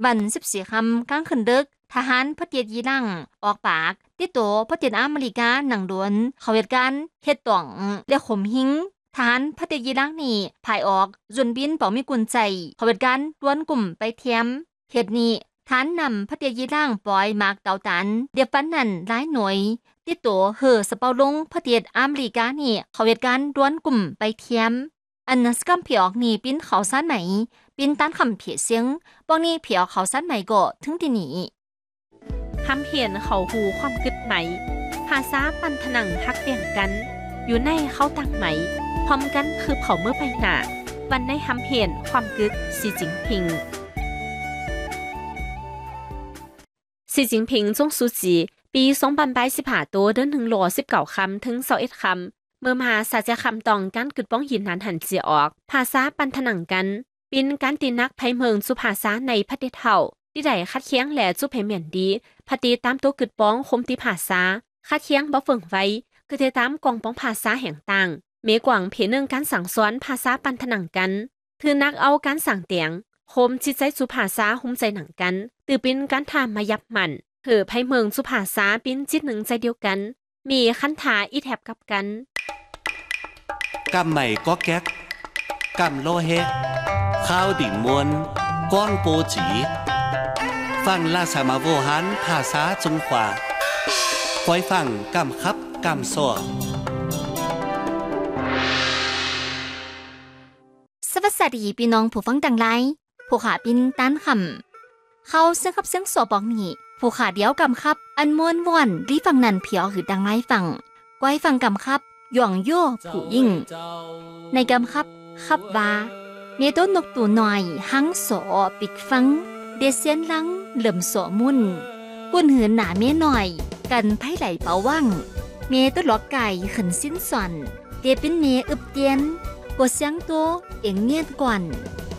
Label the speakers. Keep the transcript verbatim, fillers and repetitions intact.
Speaker 1: วันสิบสี่คำกลางคืนดึกทหารพระเตียดยีรังออกปากติดตัวพระเตียดอเมริกาหนังดวนเขาเหตุการณ์เฮ็ดต่องและข่มหิงทหารพระเตียดยีรังนี่ภายออกจุนบินเป่ามีกุญใจเขาเหตุการณ์ดวนกลุ่มไปเทียมเหตุนี้ฐานนำพระเตียดยีรังปล่อยมากเตาตันเดียบปันนั่นหลายหน่วยติดตัวเห่อสเปาลงพระเตียดอเมริกานี่เขาเหตุการณ์ดวนกลุ่มไปเทียมอันนัสกัมเพียออกนี่ปิ้นเขาซ่านไหมปิ้นต้านคำเพียเสียงปองนี้เพียเขาซ่านไหมก็ถึงที่นี้
Speaker 2: ทำเพียนเขาหูความกึดไหมภาษาปันถนังฮักเตียงกันอยู่ในเขาตั้งไหมพร้อมกันคือเขาเมื่อไปหนาวันในทำเพียนความกึดสีจิงพิงสีจิงพิงจงสุจีปีสองพันยี่สิบห้าตัวเดินถึงหลัวสิบเก้าคำถึงยี่สิบเอ็ดคำเมื่อมหาศาลคำตองการกึดป้องหินหันหันเจียออกภาษาปันถนังกันเป็นการตีนักไพเมืองสุภาษาในประเทศเฮาที่ได้คัดเคียงแหล่จุเพเหมียนดีพตีตามตัวกึดป้องคมที่ภาษาคัดเคียงบ่เฟิงไว้คือเทตามกองป้องภาษาแห่งต่างเมกว่างเพเนื่องการสั่งสอนภาษาปันถนังกันถือนักเอาการสั่งเตียงโคมจิตใจสุภาษาหุ้มใจหนังกันตือเป็นการทามายับมันเถือไพเมืองสุภาษาเป็นจิตหนึ่งใจเดียวกันมีคันถาอีแถบกับกัน
Speaker 3: กำใหม่ก็แก๊กกำโลเฮข้าวดิ่งมวนก้อนโปจีฟังลาสามาโวหันภาษาจงขวาคอยฟังกำคับกำซัว
Speaker 1: สวัสดีพี่น้องผู้ฟังต่างหลายผู้ขาปินต้านคำเขาเสียงขับเสียงสอบอกนี่ผู้ขาเดียวกำคับอันมวนว่อนรีฟังนันเพียวคือดังไรฟังก้อยฟังกำคับหย่องโย่ผู้ยิ่งในกำคับคับว่าเมต้นนกตูหน่อยหังสอปิกฟังเดเซียนลังเหลิ่มสอมุ่นกุนหืนหนาเมหน่อยกันไพ่ไหลเป่าว่างเมต้นหลอกไก่ขันสิ้นส่อนเดเป็นเมอึบเตียนกดเสียงโตเอ็งเนียนก่อน